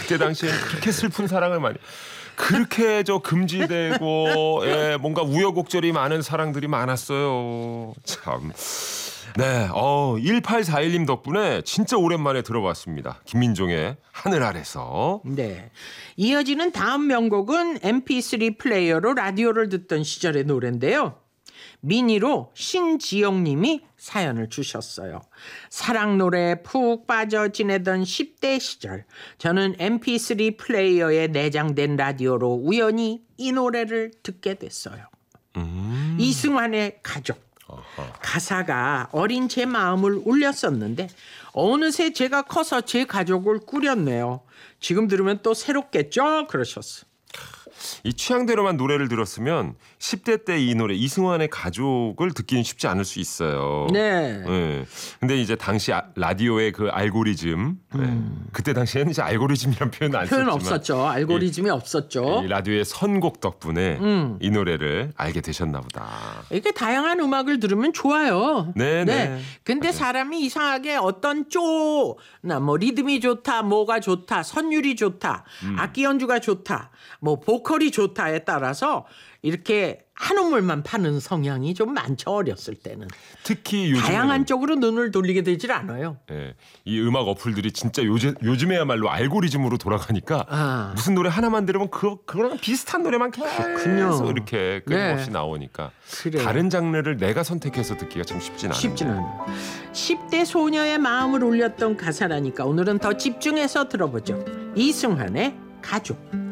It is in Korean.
그때 당시에 그렇게 슬픈 사랑을 많이 그렇게 금지되고 예, 뭔가 우여곡절이 많은 사랑들이 많았어요. 참. 네, 1841님 덕분에 진짜 오랜만에 들어봤습니다. 김민종의 하늘 아래서. 네. 이어지는 다음 명곡은 MP3 플레이어로 라디오를 듣던 시절의 노래인데요. 미니로 신지영 님이 사연을 주셨어요. 사랑 노래에 푹 빠져 지내던 10대 시절, 저는 MP3 플레이어에 내장된 라디오로 우연히 이 노래를 듣게 됐어요. 이승환의 가족. 가사가 어린 제 마음을 울렸었는데 어느새 제가 커서 제 가족을 꾸렸네요. 지금 들으면 또 새롭겠죠? 그러셨어. 이 취향대로만 노래를 들었으면 10대 때 이 노래 이승환의 가족을 듣기는 쉽지 않을 수 있어요. 네. 네. 근데 이제 당시 라디오의 그 알고리즘, 네. 그때 당시에는 이제 알고리즘이란 표현은 안 표현 썼지만 없었죠. 알고리즘이 없었죠. 이 라디오의 선곡 덕분에 이 노래를 알게 되셨나 보다. 이렇게 다양한 음악을 들으면 좋아요. 네. 근데 맞아요. 사람이 이상하게 어떤 쪼나 뭐 리듬이 좋다, 뭐가 좋다, 선율이 좋다, 악기 연주가 좋다, 뭐 보컬이 좋다에 따라서 이렇게 한 우물만 파는 성향이 좀 많죠. 어렸을 때는. 특히 요즘 다양한 쪽으로 눈을 돌리게 되질 않아요. 예, 이 음악 어플들이 진짜 요즘에야말로 알고리즘으로 돌아가니까 무슨 노래 하나만 들으면 그거랑 비슷한 노래만 계속 이렇게 끊임없이 나오니까 그래요. 다른 장르를 내가 선택해서 듣기가 참 쉽진 않아요. 쉽진 않아요. 10대 소녀의 마음을 울렸던 가사라니까 오늘은 더 집중해서 들어보죠. 이승환의 가족.